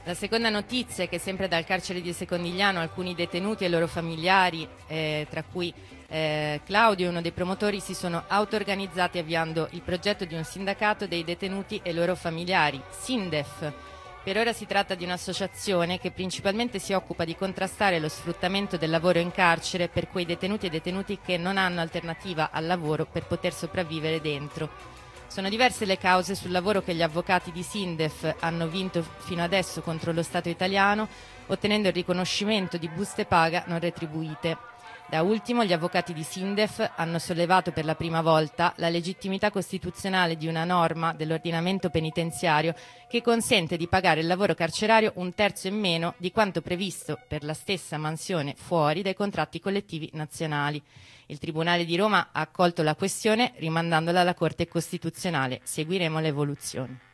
La seconda notizia è che sempre dal carcere di Secondigliano alcuni detenuti e i loro familiari, tra cui Claudio, uno dei promotori, si sono auto-organizzati avviando il progetto di un sindacato dei detenuti e loro familiari, SINDEF. Per ora si tratta di un'associazione che principalmente si occupa di contrastare lo sfruttamento del lavoro in carcere per quei detenuti e detenuti che non hanno alternativa al lavoro per poter sopravvivere dentro. Sono diverse le cause sul lavoro che gli avvocati di SINDEF hanno vinto fino adesso contro lo Stato italiano, ottenendo il riconoscimento di buste paga non retribuite. Da ultimo, gli avvocati di SINDEF hanno sollevato per la prima volta la legittimità costituzionale di una norma dell'ordinamento penitenziario che consente di pagare il lavoro carcerario un terzo in meno di quanto previsto per la stessa mansione fuori dai contratti collettivi nazionali. Il Tribunale di Roma ha accolto la questione rimandandola alla Corte Costituzionale. Seguiremo le evoluzioni.